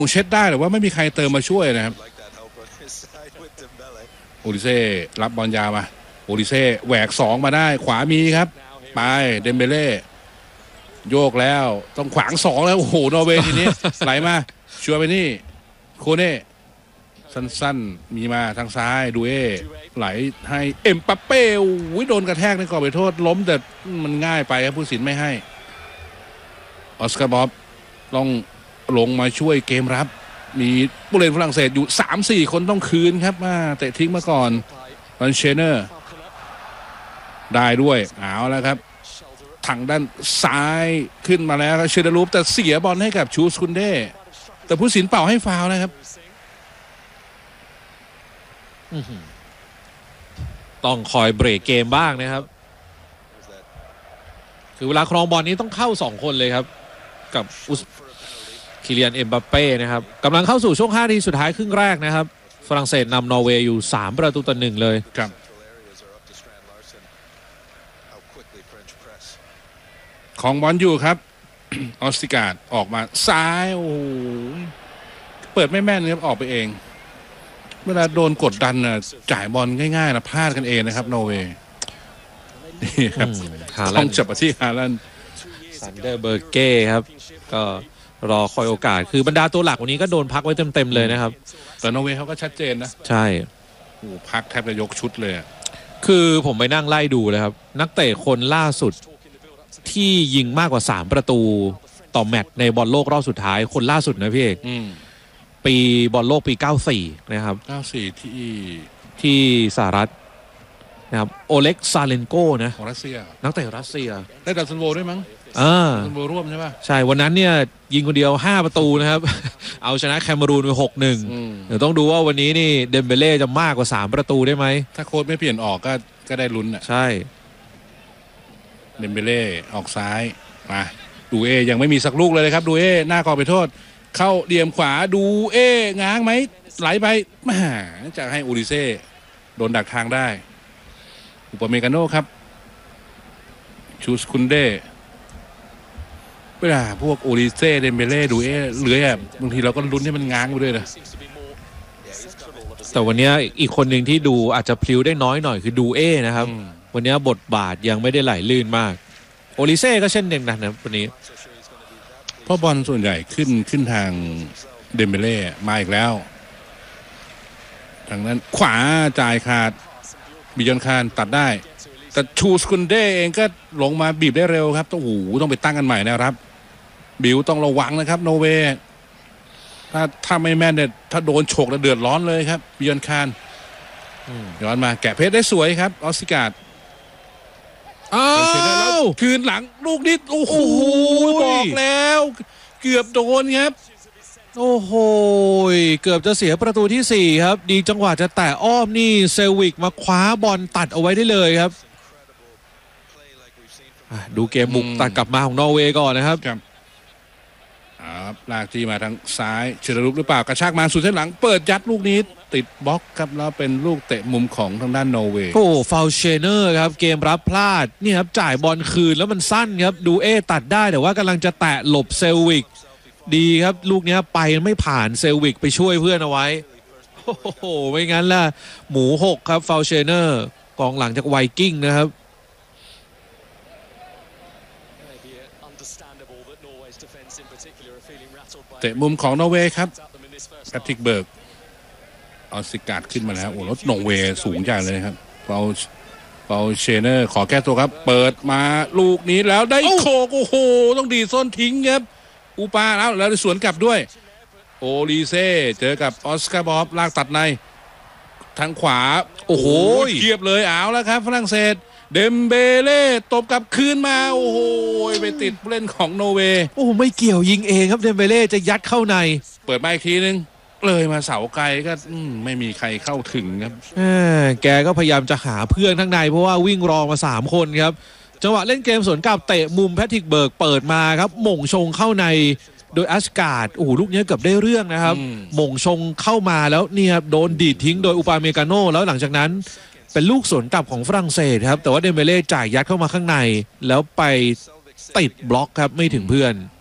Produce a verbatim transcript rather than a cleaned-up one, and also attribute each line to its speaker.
Speaker 1: เช็ดได้หรือว่าไม่มีใครเติมมาช่วยนะครับโอลิเซ่รับบอลยาวมาโอลิเซ่แหวกสองมาได้ขวามีครับไปเดมเบเล่โยกแล้วต้องขวางสองแล้วโอ้โหนอร์เวย์ทีนี้ ไหลมาชัวร์ไปนี่โคเน่สั้นๆมีมาทางซ้ายดูเอไหลให้เอ็มปัปเป้โดนกระแทกในกรอบไปโทษล้มแต่มันง่ายไปครับผู้สินไม่ให้ออสการ์บ๊อบต้องลงมาช่วยเกมรับมีผู้เล่นฝรั่งเศสอยู่ สามสี่ คนต้องคืนครับมาเตะทิ้งมาก่อนบันเชเนอร์ได้ด้วยเอาแล้วครับทางด้านซ้ายขึ้นมาแล้วเชเดรูปแต่เสียบอลให้กับชูสคุนเด้แต่ผู้สินเป่าให้ฟาวล์นะครับ
Speaker 2: ต้องคอยเบรกเกมบ้างนะครับคือเวลาครองบอลนี้ต้องเข้าสองคนเลยครับกับอุสคิเลียนเอ็มบัปเป้นะครับกำลังเข้าสู่ช่วงห้านาทีสุดท้ายครึ่งแรกนะครับฝรั่งเศสนำนอร์เวย์อยู่สามประตูต่อหนึ่งเลย
Speaker 1: ครับของบอลอยู่ครับ ออสติการ์ดออกมาซ้ายโอ้โหเปิดไม่แม่นครับออกไปเองเวลาโดนกดดันน่ะจ่ายบอลง่ายๆนะพลาดกันเองนะครับนอร์เวย์นี่ครับต้องจับมาที่ฮาลันด์
Speaker 2: ซันเดอร์เบอร์เก้ครับก็รอคอยโอกาสคือบรรดาตัวหลักวันนี้ก็โดนพักไว้เต็มๆเลยนะครับ
Speaker 1: แต่นอร์เวย์เขาก็ชัดเจนนะ
Speaker 2: ใช่
Speaker 1: โอ้พักแทบจะยกชุดเลย
Speaker 2: คือผมไปนั่งไล่ดูเลยครับนักเตะคนล่าสุดที่ยิงมากกว่าสามประตูต่อแมตช์ในบอลโลกรอบสุดท้ายคนล่าสุดนะพี่เอกปีบอลโลกปีเก้าสิบสี่นะครับ
Speaker 1: เก้าสิบสี่ที่
Speaker 2: ที่สหรัฐนะครับโอเล็กซาเลนโกนะ
Speaker 1: ของรัสเซีย
Speaker 2: นักเตะรัสเซีย
Speaker 1: ได้ดัซซันโวด้วยมั้ง
Speaker 2: อ่า
Speaker 1: ดัซซันโวร่วมใช่ป่ะ
Speaker 2: ใช่วันนั้นเนี่ยยิงคนเดียวห้าประตูนะครับ เอาชนะแคเมรูนไป หกหนึ่ง เดี๋ยวต้องดูว่าวันนี้นี่เดมเบเล่จะมากกว่าสามประตูได้ไหม
Speaker 1: ถ้าโค้ชไม่เปลี่ยนออกก็ก็ได้ลุ้นอ่ะ
Speaker 2: ใช่
Speaker 1: เดมเบเล่ออกซ้ายมาดูเอยังไม่มีสักลูกเลยครับดูเอหน้ากรอบไปโทษเข้าเดี่ยมขวาดูเอง้างไหมไหลไปมาจะให้อูริเซ่โดนดักทางได้อุปเมกาโน่ครับชูสคุนเด้เวลาพวกอูริเซ่เดมเบเล่ดูเอเหลือบางทีเราก็ลุ้นให้มันง้างไปด้วยนะ
Speaker 2: แต่วันนี้อีกคนหนึ่งที่ดูอาจจะพลิ้วได้น้อยหน่อยคือดูเอนะครับวันนี้บทบาทยังไม่ได้ไหลลื่นมากโอลิเซ่ก็เช่นเดียวกันนะวันนี้
Speaker 1: เพราะบอลส่วนใหญ่ขึ้นขึ้นทางเดมเบเล่มาอีกแล้วทางนั้นขวาจ่ายขาดบิยอนคานตัดได้แต่ชูสคุนเด้เองก็ลงมาบีบได้เร็วครับต้องหูต้องไปตั้งกันใหม่นะครับบิวต้องระวังนะครับโนเวย์ถ้าถ้าไม่แม่นเนี่ยถ้าโดนฉกแล้วเดือดร้อนเลยครับบิยอนคานย้อนมาแกะเพชรได้สวยครับออสติการ์ด
Speaker 2: อ้าว
Speaker 1: คืนหลังลูกนี้โอ้โหบอกแล้วเกือบโดนครับ
Speaker 2: โอ้โหเกือบจะเสียประตูที่สี่ครับดีจังหวะจะแตะอ้อมนี่เซลวิกมาคว้าบอลตัดเอาไว้ได้เลยครับดูเกมบุกตัดกลับมาของนอร์เวย์ก่อนนะครับ
Speaker 1: ครับครับลากที่มาทางซ้ายเชลลุกหรือเปล่ากระชากมาสุดเส้นหลังเปิดยัดลูกนี้ติดบล็อกครับแล้วเป็นลูกเตะมุมของทางด้านนอร์เวย์
Speaker 2: โอ้ฟาวเชเนอร์ครับเกมรับพลาดนี่ครับจ่ายบอลคืนแล้วมันสั้นครับดูเอตัดได้แต่ว่ากำลังจะแตะหลบเซลวิกดีครับลูกนี้ไปไม่ผ่านเซลวิกไปช่วยเพื่อนเอาไว้โอ้โหไม่งั้นล่ะหมูหกครับฟาวเชเนอร์กองหลังจากไวกิ้งนะครับ
Speaker 1: เตะมุมของนอร์เวย์ครับแพทริกเบิร์กเอาสิการ์ดขึ้นมาแล้วโอ้รถนอร์เวย์สูงใหญ่เลยครับเฟาเฟาเชเนอร์ขอแก้ตัวครับเปิดมาลูกนี้แล้วได้โคกโอ้โหต้องดีส้นทิ้งครับอูปาแล้วแล้วสวนกลับด้วยโอลิเซ่เจอกับออสการ์บ๊อบลากตัดในทางขวาโอ้โหเทียบเลยเอาแล้วครับฝรั่งเศสเดมเบเล่ตบกลับคืนมาโอ้โหไปติดเล่นของนอร์เวย์
Speaker 2: โอ้ไม่เกี่ยวยิงเองครับเดมเบเล่จะยัดเข้าใน
Speaker 1: เปิดมาอีกทีนึงเลยมาเสาไกลก็ไม่มีใครเข้าถึงครับ
Speaker 2: แกก็พยายามจะหาเพื่อนข้างในเพราะว่าวิ่งรอมาสามคนครับจังหวะเล่นเกมสวนกลับเตะมุมแพทริกเบิร์กเปิดมาครับหม่งชงเข้าในโดยอัสการ์ดโอ้โหลูกนี้เกือบได้เรื่องนะครับหม่งชงเข้ามาแล้วเนี่ยโดนดีดทิ้งโดยอุปาเมกาโน่แล้วหลังจากนั้นเป็นลูกสวนกลับของฝรั่งเศสครับแต่ว่าเดมเบเล่จ่ายยัดเข้ามาข้างในแล้วไปติดบล็อกครับไม่ถึงเพื่อน